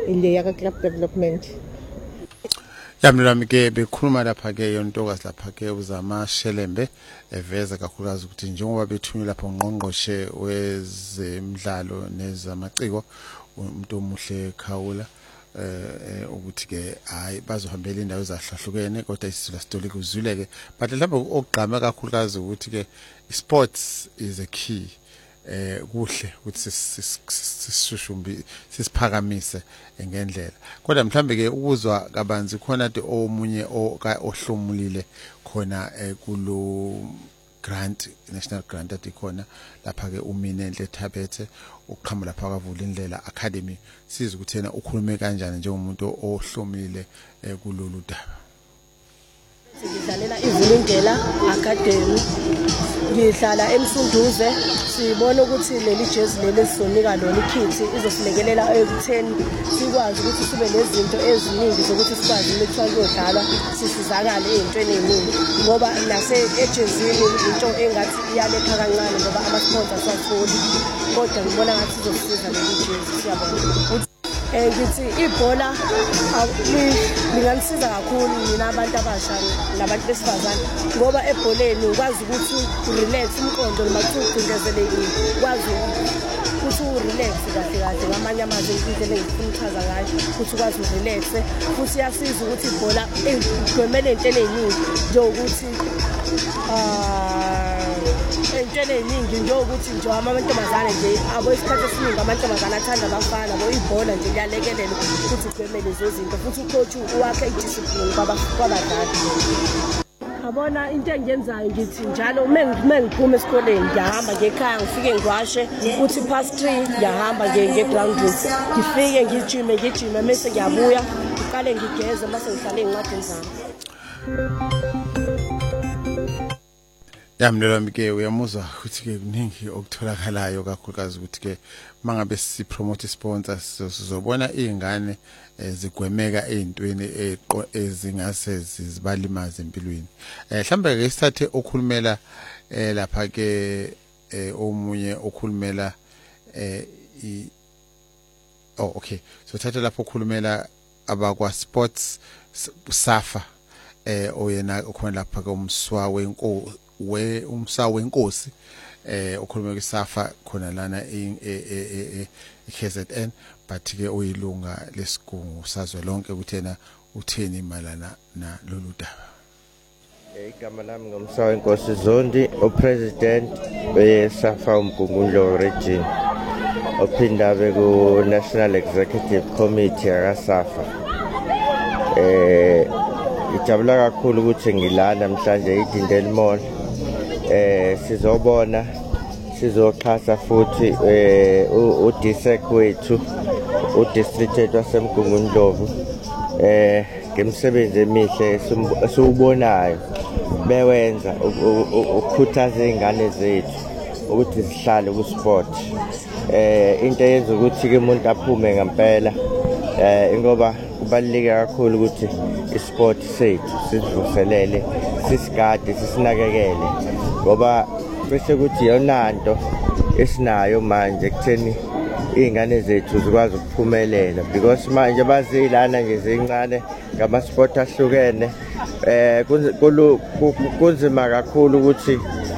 ile yaka club development. Yamlami ke bekhuluma lapha ke yontokazi lapha ke uzama Shelembe eveza kakhulukazi ukuthi njengoba bethunywe lapha ungqongqoshe wezemidlalo nezamaciko umuntu omuhle Khawula ukuthi ke hayi bazohambela indawo ezahlukene kodwa isizwe sitoli kuzwileke but lapho okugqama kakhulukazi ukuthi ke sports is a key kuhle ukuthi sishushumbi sisiphakamise ngendlela kodwa mhlambe ke ukuzwa kabanzi khona nto omunye ohlomulile khona kulo grant national grant atikhona lapha ke umine enhle Thabethe uqhamuka lapha kwavula indlela academy siza ukuthi yena ukhulume kanjani njengomuntu ohlomile kulolu daba. Ngidlalela iVulindlela Academy ngihlala eMsunduze sibona ukuthi leli jezi leli sizonika lona ikhithi izosilekelela ekutheni sikwazi ukuthi sibe nezinto eziningi zokuthi sikwazi ukuthi kuyodlalwa sisizakale ezintweni eziningi ngoba nase ejezini into engathi iyalekha kancane ngoba ama-sponsors asifoli kodwa ngibona ngathi sizosiza leli jezi siyabona. Ngithi ibhola linganisiza kakhulu mina abantu abasha nabantu besifazane ngoba ebholeni ukwazi ukuthi urelax umqondo noma ucindezelekile ukwazi ukuthi urelax kahle kahle ngamanye amazwi indlela engifuna ukuchaza ngayo ukuthi ukwazi urelax futhi iyasiza ukuthi ibhola igwemele into eziningi njengokuthi entweni eziningi njengokuthi nje amantombazane nje abo isikhathi esiningi amantombazane athanda abafana bo ibhola nje liyalekelela ukuthi ugwemele lezo zinto futhi ucoach wakhe idiscipline kwabadlali. Abona into engiyenzayo ngithi njalo uma ngiphuma esikoleni ngiyahamba ngekhaya ngifike ngiwashe uthi past 3 ngiyahamba ngeground route ngifike ngijime mase ngiyabuya ngiqale ngigeze mase ngihlale ezincwadini zami. Yamlelami ke uyamuzwa ukuthi ke kuningi okutholakalayo kakhulukazi ukuthi ke mangabe sipromote sponsors sizobona izingane zigwemeka ezintweni ezingase zibalimaza empilweni. Mhlambe ke isithathe okhulumela lapha ke omunye okhulumela okay so thatha lapho okhulumela abakwa sports Safa oyena okhona lapha ke umswa umsa wenkosi okhuluma kwiSafa khona lana eKZN but ke uyilunga lesigungu sazwe lonke ukuthi yena utheni malana na lolu daba. Igama lami ngumsa wenkosi Zondi upresident weSafa uMgungundlo region ophinda be ku National Executive Committee yaSafa. Ijabula kakhulu ukuthi ngilana namhlanje eDindel Mall sizobona sizoxhasa futhi uDisek wethu udistrict waseMgungundlovu ngemsebenzi emihle esiwubonayo bewenza ukukhuthaza izingane zethu ukuthi zihlale ku sport into eyenza ukuthi ke umuntu aphume ngempela ngoba kubaluleke kakhulu ukuthi isport sethu sivuselele sisigade sisinakekele ngoba bese kuthi yonanto esinayo manje kutheni izingane zethu zikwazi ukuphumelela because manje bazilana nje zincane ngama sport ahlukene kunzima kakhulu ukuthi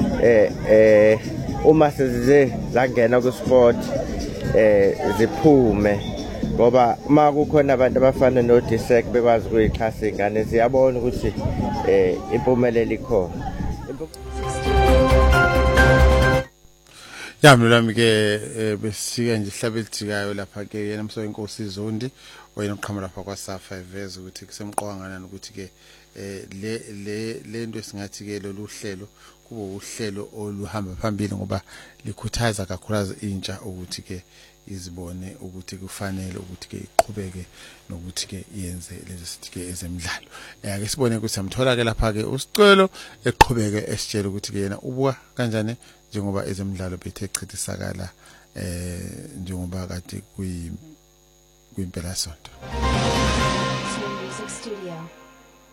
uma size zangena ku sport ziphume ngoba uma kukhona abantu abafana noDisek bekwazi ukuyixhasa izingane siyabona ukuthi impumelelo ikhona. Yamlami ke besika nje ihlabelithikayo lapha ke yena umso wenkosi Zondi oyena uqhamuka lapha kwaSafa eveza ukuthi kusemqowangana ukuthi ke le nto esingathi ke lolu hlelo kuba uhlelo oluhamba phambili ngoba likhuthaza kakhulu intsha ukuthi ke izibone ukuthi kufanele ukuthi ke iqhubeke nokuthi ke yenze lezi sithi ke ezemidlalo. Ake sibone ukuthi samthola ke lapha ke uSicelo eqhubeke esitshela ukuthi ke yena ubuka kanjani njengoba ezemidlalo bethe chithisakala njengoba kade kuyimpela sonto. Studio.